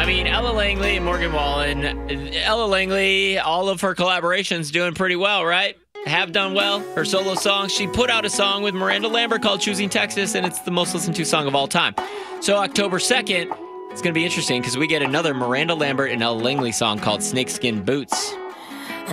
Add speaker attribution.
Speaker 1: I mean, Ella Langley and Morgan Wallen. Ella Langley, all of her collaborations doing pretty well, right? Have done well. Her solo songs. She put out a song with Miranda Lambert called Choosing Texas, and it's the most listened to song of all time. So October 2nd, it's going to be interesting because we get another Miranda Lambert and Ella Langley song called Snakeskin Boots.